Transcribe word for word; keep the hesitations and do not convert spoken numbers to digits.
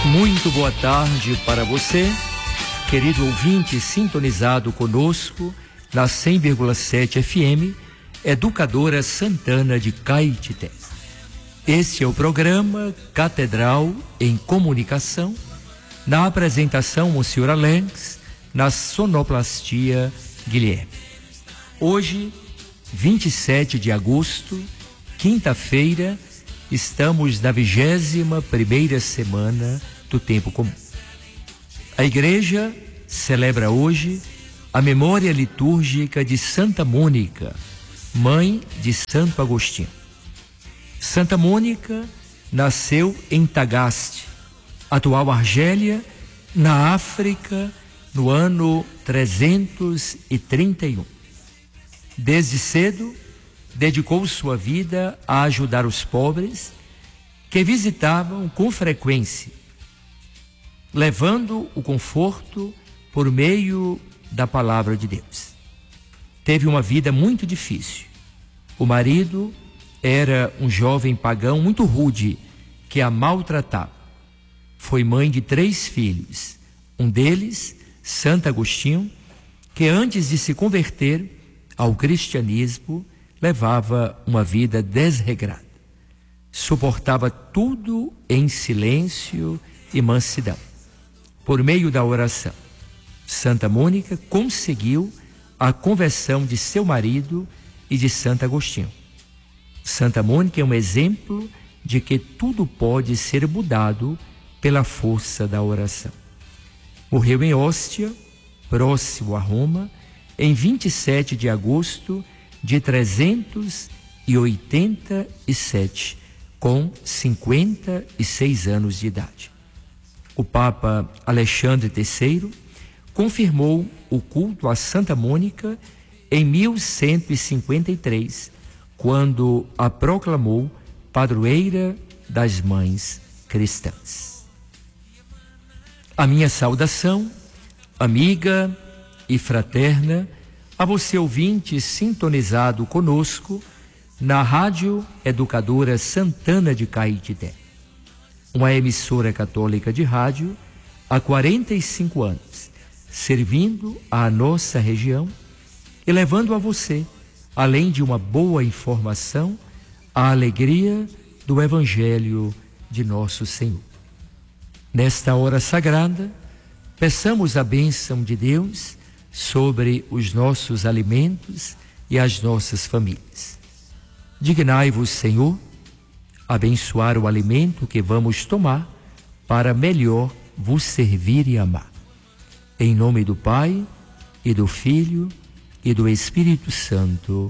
Muito boa tarde para você, querido ouvinte sintonizado conosco na cem vírgula sete F M, Educadora Santana de Caetité. Este é o programa Catedral em Comunicação, na apresentação Monsenhor Alex, na sonoplastia Guilherme. Hoje, vinte e sete de agosto, quinta-feira, estamos na vigésima primeira semana do tempo comum. A igreja celebra hoje a memória litúrgica de Santa Mônica, mãe de Santo Agostinho. Santa Mônica nasceu em Tagaste, atual Argélia, na África, no ano trezentos e trinta e um. Desde cedo, dedicou sua vida a ajudar os pobres que visitavam com frequência, levando o conforto por meio da palavra de Deus. Teve uma vida muito difícil. O marido era um jovem pagão muito rude que a maltratava. Foi mãe de três filhos, um deles, Santo Agostinho, que antes de se converter ao cristianismo, levava uma vida desregrada. Suportava tudo em silêncio e mansidão. Por meio da oração, Santa Mônica conseguiu a conversão de seu marido e de Santo Agostinho. Santa Mônica é um exemplo de que tudo pode ser mudado pela força da oração. Morreu em Ostia, próximo a Roma, em vinte e sete de agosto de trezentos e oitenta e sete, com cinquenta e seis anos de idade. O Papa Alexandre terceiro confirmou o culto a Santa Mônica em mil cento e cinquenta e três, quando a proclamou padroeira das mães cristãs. A minha saudação, amiga e fraterna, a você ouvinte sintonizado conosco na Rádio Educadora Santana de Caetité, uma emissora católica de rádio há quarenta e cinco anos, servindo a nossa região e levando a você, além de uma boa informação, a alegria do Evangelho de nosso Senhor. Nesta hora sagrada, peçamos a bênção de Deus sobre os nossos alimentos e as nossas famílias. Dignai-vos, Senhor, abençoar o alimento que vamos tomar para melhor vos servir e amar. Em nome do Pai, e do Filho, e do Espírito Santo.